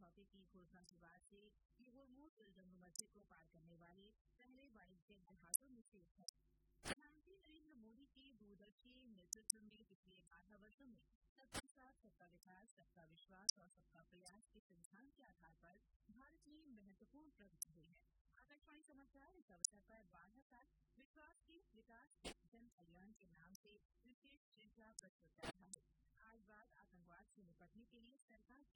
समझौते की घोषणा के बाद से ये होर्मुज जंग मस्जिद को पार करने वाले पहले वाणिज्यिक जहाजों में से एक है। प्रधानमंत्री नरेंद्र मोदी के दूरदर्शी नेतृत्व में पिछले 12 वर्षो में सबका साथ सबका विकास, सबका विश्वास और सबका प्रयास के सिद्धांत के आधार पर भारत में महत्वपूर्ण प्रगति हुई है। आकाशवाणी समाचार इस अवसर पर 12 साल विश्वास के विकास जन कल्याण के नाम से विशेष श्रृंखला प्रस्तुत कर रहा है। आज बात आतंकवाद से निपटने के लिए सरकार